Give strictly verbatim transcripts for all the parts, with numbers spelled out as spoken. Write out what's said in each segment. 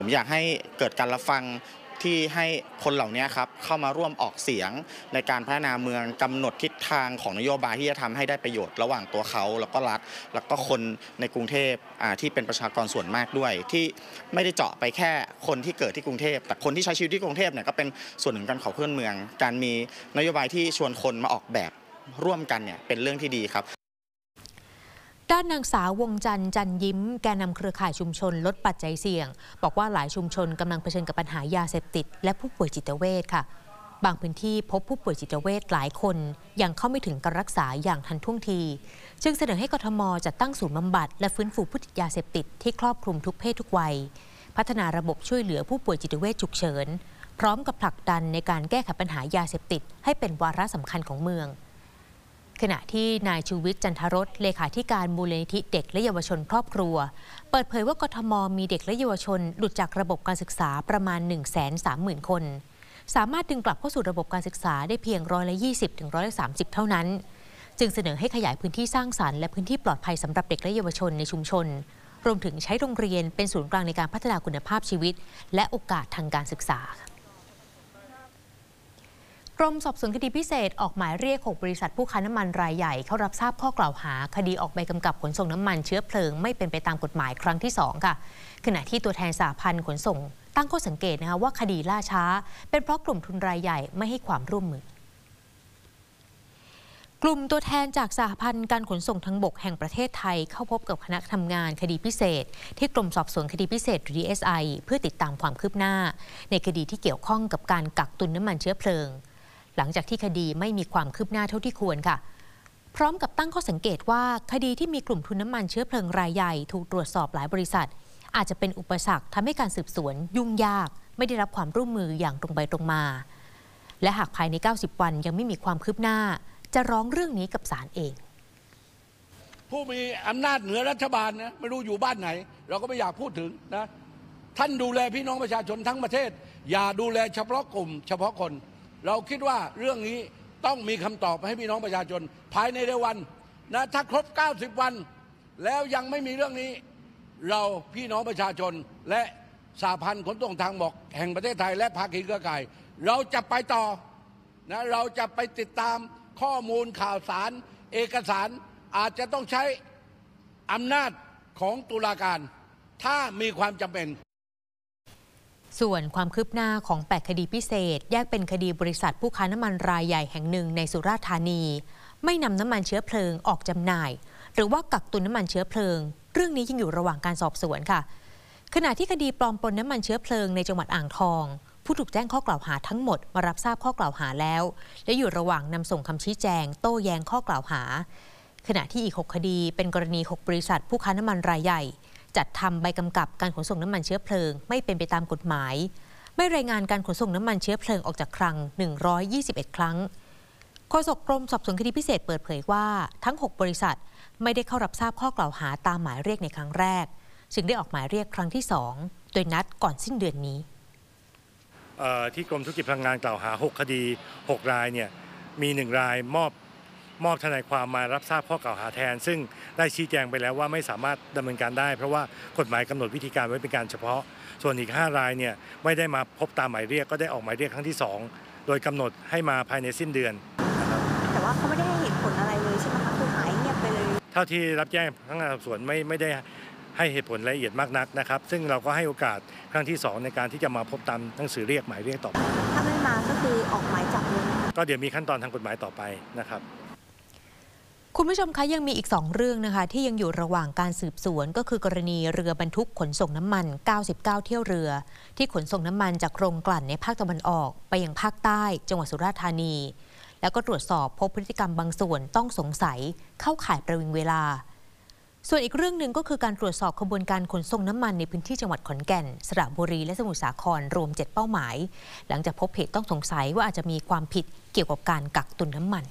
ผมอยากให้เกิดการรับฟังที่ให้คนเหล่านี้ครับเข้ามาร่วมออกเสียงในการพัฒนาเมืองกำหนดทิศทางของนโยบายที่จะทำให้ได้ประโยชน์ระหว่างตัวเขาแล้วก็รัฐแล้วก็คนในกรุงเทพที่เป็นประชากรส่วนมากด้วยที่ไม่ได้เจาะไปแค่คนที่เกิดที่กรุงเทพแต่คนที่ใช้ชีวิตที่กรุงเทพเนี่ยก็เป็นส่วนหนึ่งการขับเคลื่อนเมืองการมีนโยบายที่ชวนคนมาออกแบบร่วมกันเนี่ยเป็นเรื่องที่ดีครับด้านนางสาววงจันทร์จันยิ้มแกนนำเครือข่ายชุมชนลดปัจจัยเสี่ยงบอกว่าหลายชุมชนกำลังเผชิญกับปัญหายาเสพติดและผู้ป่วยจิตเวชค่ะบางพื้นที่พบผู้ป่วยจิตเวชหลายคนยังเข้าไม่ถึงการรักษาอย่างทันท่วงทีจึงเสนอให้กทม.จัดตั้งศูนย์บำบัดและฟื้นฟูผู้ติดยาเสพติดที่ครอบคลุมทุกเพศทุกวัยพัฒนาระบบช่วยเหลือผู้ป่วยจิตเวชฉุกเฉินพร้อมกับผลักดันในการแก้ไขปัญหายาเสพติดให้เป็นวาระสำคัญของเมืองขณะที่นายชูวิทย์จันทรสเลขาธิการมูลนิธิเด็กและเยาวชนครอบครัวเปิดเผยว่ากทม.มีเด็กและเยาวชนหลุดจากระบบการศึกษาประมาณ หนึ่งแสนสามหมื่น คนสามารถดึงกลับเข้าสู่ระบบการศึกษาได้เพียงร้อยละยี่สิบถึงร้อยละสามสิบเท่านั้นจึงเสนอให้ขยายพื้นที่สร้างสรรค์และพื้นที่ปลอดภัยสำหรับเด็กและเยาวชนในชุมชนรวมถึงใช้โรงเรียนเป็นศูนย์กลางในการพัฒนาคุณภาพชีวิตและโอกาสทางการศึกษากรมสอบสวนคดีพิเศษออกหมายเรียกหกบริษัทผู้ค้าน้ำมันรายใหญ่เข้ารับทราบข้อกล่าวหาคดีออกใบกำกับขนส่งน้ำมันเชื้อเพลิงไม่เป็นไปตามกฎหมายครั้งที่สองค่ะขณะที่ตัวแทนสหพันธ์ขนส่งตั้งข้อสังเกตนะคะว่าคดีล่าช้าเป็นเพราะกลุ่มทุนรายใหญ่ไม่ให้ความร่วมมือกลุ่มตัวแทนจากสหพันธ์การขนส่งทางบกแห่งประเทศไทยเข้าพบกับคณะทำงานคดีพิเศษที่กรมสอบสวนคดีพิเศษหรือ ดี เอส ไอ เพื่อติดตามความคืบหน้าในคดีที่เกี่ยวข้องกับการกักตุนน้ำมันเชื้อเพลิงหลังจากที่คดีไม่มีความคืบหน้าเท่าที่ควรค่ะพร้อมกับตั้งข้อสังเกตว่าคดีที่มีกลุ่มทุนน้ำมันเชื้อเพลิงรายใหญ่ถูกตรวจสอบหลายบริษัทอาจจะเป็นอุปสรรคทำให้การสืบสวนยุ่งยากไม่ได้รับความร่วมมืออย่างตรงไปตรงมาและหากภายในเก้าสิบวันยังไม่มีความคืบหน้าจะร้องเรื่องนี้กับศาลเองผู้มีอำนาจเหนือรัฐบาลนะไม่รู้อยู่บ้านไหนเราก็ไม่อยากพูดถึงนะท่านดูแลพี่น้องประชาชนทั้งประเทศอย่าดูแลเฉพาะกลุ่มเฉพาะคนเราคิดว่าเรื่องนี้ต้องมีคำตอบให้พี่น้องประชาชนภายในเร็ววันนะถ้าครบเก้าสิบวันแล้วยังไม่มีเรื่องนี้เราพี่น้องประชาชนและสหพันธ์ขนส่งทางบกแห่งประเทศไทยและภาคีเครือข่ายเราจะไปต่อนะเราจะไปติดตามข้อมูลข่าวสารเอกสารอาจจะต้องใช้อำนาจของตุลาการถ้ามีความจำเป็นส่วนความคืบหน้าของแปดคดีพิเศษแยกเป็นคดีบริษัทผู้ค้าน้ำมันรายใหญ่แห่งหนึ่งในสุราษฎร์ธานีไม่นำน้ำมันเชื้อเพลิงออกจำหน่ายหรือว่ากักตุนน้ำมันเชื้อเพลิงเรื่องนี้ยังอยู่ระหว่างการสอบสวนค่ะขณะที่คดีปลอมปนน้ำมันเชื้อเพลิงในจังหวัดอ่างทองผู้ถูกแจ้งข้อกล่าวหาทั้งหมดมารับทราบข้อกล่าวหาแล้วและอยู่ระหว่างนำส่งคำชี้แจงโต้แย้งข้อกล่าวหาขณะที่อีกหกคดีเป็นกรณีหกบริษัทผู้ค้าน้ำมันรายใหญ่จัดทำใบกำกับการขนส่งน้ำมันเชื้อเพลิงไม่เป็นไปตามกฎหมายไม่รายงานการขนส่งน้ำมันเชื้อเพลิงออกจากคลังหนึ่งร้อยยี่สิบเอ็ดครั้งโฆษกกรมสอบสวนคดีพิเศษเปิดเผยว่าทั้งหกบริษัทไม่ได้เข้ารับทราบข้อกล่าวหาตามหมายเรียกในครั้งแรกจึงได้ออกหมายเรียกครั้งที่สองโดยนัดก่อนสิ้นเดือนนี้ที่กรมธุรกิจพลังงานกล่าวหาหกคดีหกรายเนี่ยมีหนึ่งรายมอบมอบทนายความมารับทราบข้อกล่าวหาแทนซึ่งได้ชี้แจงไปแล้วว่าไม่สามารถดำเนินการได้เพราะว่ากฎหมายกำหนดวิธีการไว้เป็นการเฉพาะส่วนอีกห้ารายเนี่ยไม่ได้มาพบตามหมายเรียกก็ได้ออกหมายเรียกครั้งที่สองโดยกำหนดให้มาภายในสิ้นเดือนนะครับแต่ว่าเขาไม่ได้ให้เหตุผลอะไรเลยใช่ไหมคะคือหายเงียบไปเลยเท่าที่รับแจ้งพนักงานสอบสวนไม่ไม่ได้ให้เหตุผลละเอียดมากนักนะครับซึ่งเราก็ให้โอกาสครั้งที่สองในการที่จะมาพบตามหนังสือเรียกหมายเรียกต่อไปถ้าไม่มาก็คือออกหมายจับเลยก็เดี๋ยวมีขั้นตอนทางกฎหมายต่อไปนะครับคุณผู้ชมคะยังมีอีกสองเรื่องนะคะที่ยังอยู่ระหว่างการสืบสวนก็คือกรณีเรือบรรทุกขนส่งน้ำมันเก้าสิบเก้าเที่ยวเรือที่ขนส่งน้ำมันจากโรงกลั่นในภาคตะวันออกไปยังภาคใต้จังหวัดสุราษฎร์ธานีแล้วก็ตรวจสอบพบพฤติกรรมบางส่วนต้องสงสัยเข้าข่ายประวิงเวลาส่วนอีกเรื่องหนึ่งก็คือการตรวจสอบขบวนการขนส่งน้ำมันในพื้นที่จังหวัดขอนแก่นสระบุรีและสมุทรสาครรวมเจ็ดเป้าหมายหลังจากพบเหตุต้องสงสัยว่าอาจจะมีความผิดเกี่ยวกับการกักตุนน้ำมัน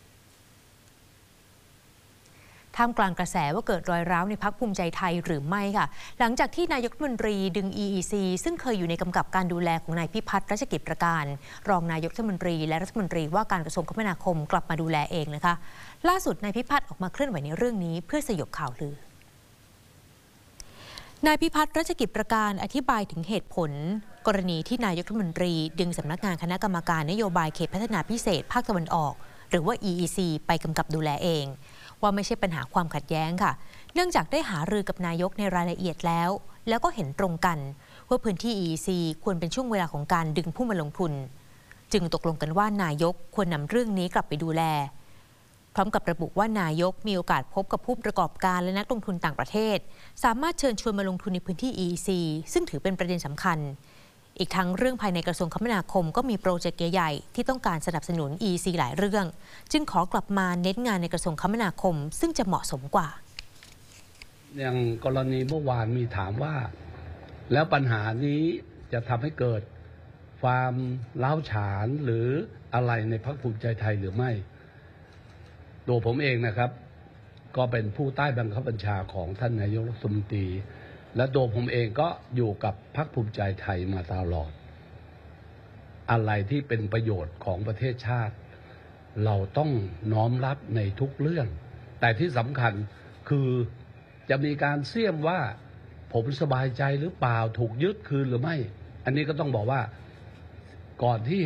ท่ามกลางกระแสว่าเกิดรอยร้าวในพรรคภูมิใจไทยหรือไม่ค่ะหลังจากที่นายกรัฐมนตรีดึง อี อี ซี ซึ่งเคยอยู่ในกำกับการดูแลของนายพิพัฒน์รัชกิจประการรองนายกรัฐมนตรีและรัฐมนตรีว่าการกระทรวงคมนาคมกลับมาดูแลเองนะคะล่าสุดนายพิพัฒน์ออกมาเคลื่อนไหวในเรื่องนี้เพื่อสยบข่าวลือนายพิพัฒน์รัชกิจประการอธิบายถึงเหตุผลกรณีที่นายกรัฐมนตรีดึงสำนักงานคณะกรรมการนโยบายเขตพัฒนาพิเศษภาคตะวันออกหรือว่า อี อี ซี ไปกำกับดูแลเองว่าไม่ใช่ปัญหาความขัดแย้งค่ะเนื่องจากได้หารือกับนายกในรายละเอียดแล้วแล้วก็เห็นตรงกันว่าพื้นที่ อี อี ซี ควรเป็นช่วงเวลาของการดึงผู้มาลงทุนจึงตกลงกันว่านายกควรนำเรื่องนี้กลับไปดูแลพร้อมกับระบุว่านายกมีโอกาสพบกับผู้ประกอบการและนักลงทุนต่างประเทศสามารถเชิญชวนมาลงทุนในพื้นที่ อี อี ซี ซึ่งถือเป็นประเด็นสำคัญอีกทั้งเรื่องภายในกระทรวงคมนาคมก็มีโปรเจกต์ใหญ่ๆที่ต้องการสนับสนุน อี อี ซี หลายเรื่องจึงขอกลับมาเน้นงานในกระทรวงคมนาคมซึ่งจะเหมาะสมกว่าอย่างกรณีเมื่อวานมีถามว่าแล้วปัญหานี้จะทำให้เกิดความร้าวฉานหรืออะไรในพรรคภูมิใจไทยหรือไม่ตัวผมเองนะครับก็เป็นผู้ใต้บังคับบัญชาของท่านนายกรัฐมนตรีและตัวผมเองก็อยู่กับพรรคภูมิใจไทยมาตลอดอะไรที่เป็นประโยชน์ของประเทศชาติเราต้องน้อมรับในทุกเรื่องแต่ที่สำคัญคือจะมีการเสี่ยมว่าผมสบายใจหรือเปล่าถูกยึดคืนหรือไม่อันนี้ก็ต้องบอกว่าก่อนที่